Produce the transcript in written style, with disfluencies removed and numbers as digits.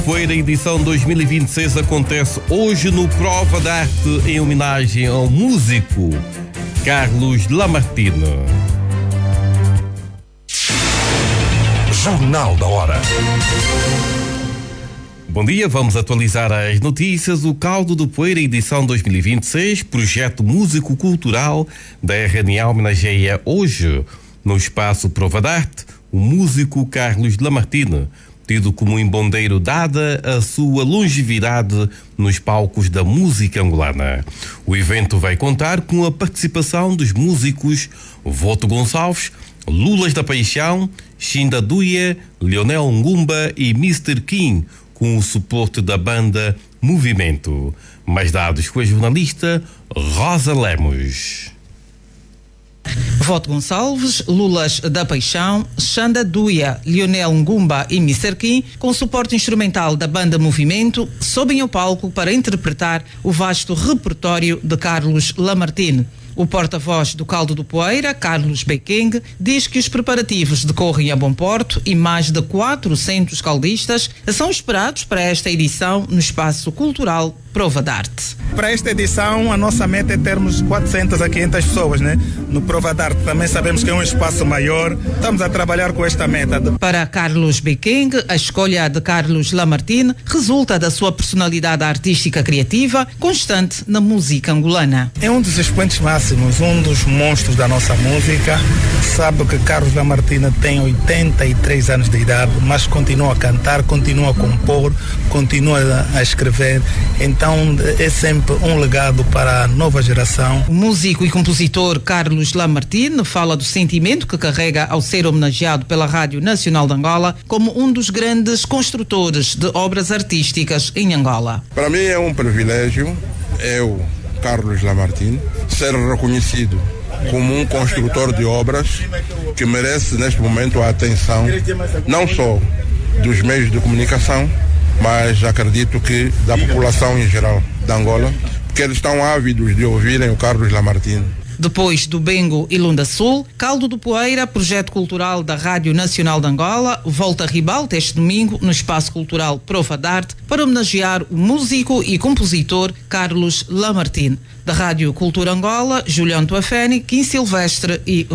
Poeira edição 2026 acontece hoje no Prova de Arte em homenagem ao músico Carlos Lamartine. Jornal da Hora. Bom dia, vamos atualizar as notícias. O Caldo do Poeira edição 2026, projeto músico-cultural da RNA, homenageia hoje, no espaço Prova de Arte, o músico Carlos Lamartine, tido como embondeiro dada a sua longevidade nos palcos da música angolana. O evento vai contar com a participação dos músicos Voto Gonçalves, Lulas da Paixão, Shinda Duia, Leonel Ngumba e Mr. King, com o suporte da banda Movimento. Mais dados com a jornalista Rosa Lemos. Voto Gonçalves, Lulas da Paixão, Xanda Duia, Leonel Ngumba e Mr. Kim, com suporte instrumental da banda Movimento, sobem ao palco para interpretar o vasto repertório de Carlos Lamartine. O porta-voz do Caldo do Poeira, Carlos Bekeng, diz que os preparativos decorrem a bom porto e mais de 400 caldistas são esperados para esta edição no Espaço Cultural Prova de Arte. Para esta edição, a nossa meta é termos 400 a 500 pessoas, né? No Prova de Arte. Também sabemos que é um espaço maior. Estamos a trabalhar com esta meta. Para Carlos Bekeng, a escolha de Carlos Lamartine resulta da sua personalidade artística criativa, constante na música angolana. É um dos expoentes máximos, um dos monstros da nossa música. Sabe que Carlos Lamartine tem 83 anos de idade, mas continua a cantar, continua a compor, continua a escrever. Então é sempre um legado para a nova geração. O músico e compositor Carlos Lamartine fala do sentimento que carrega ao ser homenageado pela Rádio Nacional de Angola como um dos grandes construtores de obras artísticas em Angola. Para mim é um privilégio, eu, Carlos Lamartine, ser reconhecido como um construtor de obras que merece neste momento a atenção não só dos meios de comunicação, mas acredito que da população em geral de Angola, porque eles estão ávidos de ouvirem o Carlos Lamartine. Depois do Bengo e Lunda Sul, Caldo do Poeira, projeto cultural da Rádio Nacional de Angola, volta a Ribalta este domingo no Espaço Cultural Prova de Arte para homenagear o músico e compositor Carlos Lamartine. Da Rádio Cultura Angola, Julião Tuafeni, Kim Silvestre e